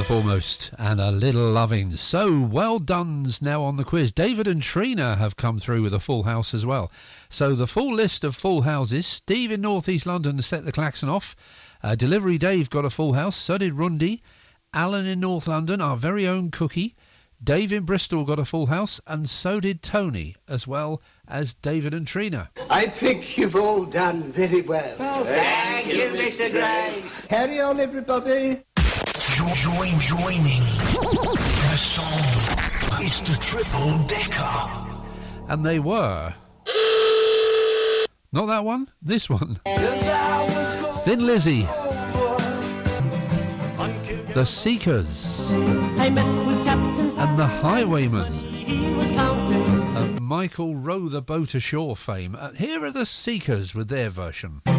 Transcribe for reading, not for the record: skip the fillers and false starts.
Foremost and A Little Loving. So well done's now on the quiz. David and Trina have come through with a full house as well. So the full list of full houses: Steve in North East London set the klaxon off. Delivery Dave got a full house, so did Rundy. Alan in North London, our very own Cookie. Dave in Bristol got a full house, and so did Tony, as well as David and Trina. I think you've all done very well. Oh, thank you, Mr. Grace. Carry on, everybody. Joining the song. It's the Triple Decker. And they were... Not that one, this one. Thin Lizzy. The Seekers. And the Highwaymen. Of Michael Row the Boat Ashore fame. Here are the Seekers with their version.